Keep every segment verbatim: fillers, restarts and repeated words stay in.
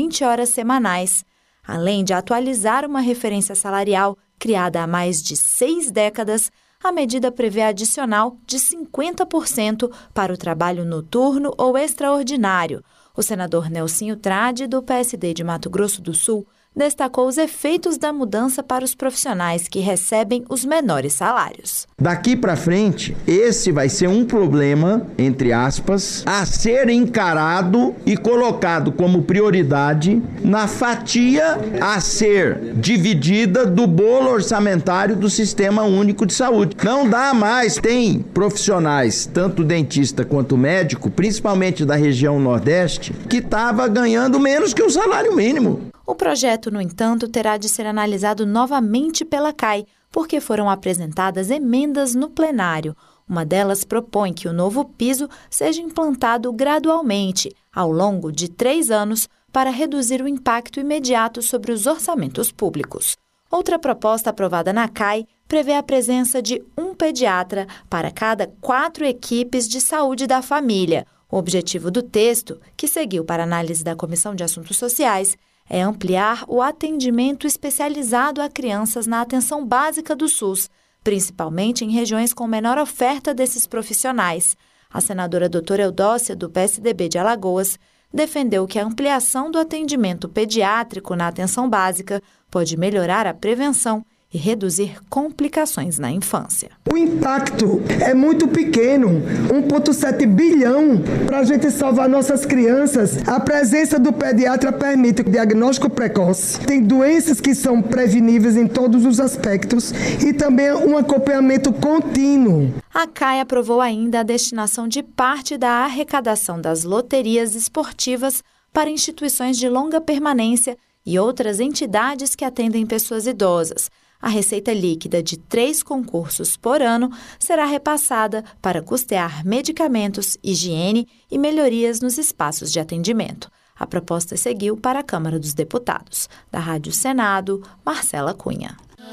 vinte horas semanais. Além de atualizar uma referência salarial criada há mais de seis décadas, a medida prevê adicional de cinquenta por cento para o trabalho noturno ou extraordinário. O senador Nelsinho Trade, do P S D de Mato Grosso do Sul, destacou os efeitos da mudança para os profissionais que recebem os menores salários. Daqui para frente, esse vai ser um problema, entre aspas, a ser encarado e colocado como prioridade na fatia a ser dividida do bolo orçamentário do Sistema Único de Saúde. Não dá mais, tem profissionais, tanto dentista quanto médico, principalmente da região Nordeste, que estava ganhando menos que o salário mínimo. O projeto, no entanto, terá de ser analisado novamente pela C A I, porque foram apresentadas emendas no plenário. Uma delas propõe que o novo piso seja implantado gradualmente, ao longo de três anos, para reduzir o impacto imediato sobre os orçamentos públicos. Outra proposta aprovada na C A I prevê a presença de um pediatra para cada quatro equipes de saúde da família. O objetivo do texto, que seguiu para análise da Comissão de Assuntos Sociais, é ampliar o atendimento especializado a crianças na atenção básica do SUS, principalmente em regiões com menor oferta desses profissionais. A senadora doutora Eudócia, do P S D B de Alagoas, defendeu que a ampliação do atendimento pediátrico na atenção básica pode melhorar a prevenção e reduzir complicações na infância. O impacto é muito pequeno, um vírgula sete bilhão para a gente salvar nossas crianças. A presença do pediatra permite o diagnóstico precoce. Tem doenças que são preveníveis em todos os aspectos e também um acompanhamento contínuo. A C A I aprovou ainda a destinação de parte da arrecadação das loterias esportivas para instituições de longa permanência e outras entidades que atendem pessoas idosas. A receita líquida de três concursos por ano será repassada para custear medicamentos, higiene e melhorias nos espaços de atendimento. A proposta seguiu para a Câmara dos Deputados. Da Rádio Senado, Marcela Cunha.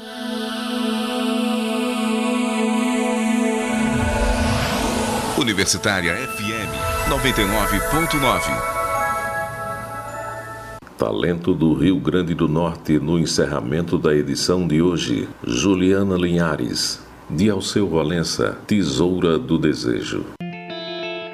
Universitária F M noventa e nove ponto nove. Talento do Rio Grande do Norte no encerramento da edição de hoje. Juliana Linhares, de Alceu Valença, Tesoura do Desejo.